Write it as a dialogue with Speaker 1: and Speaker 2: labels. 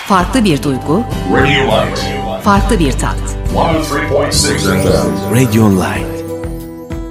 Speaker 1: Farklı bir duygu,
Speaker 2: Radio Light.
Speaker 1: farklı bir tat.
Speaker 2: 103.6 FM.
Speaker 3: Radio Online.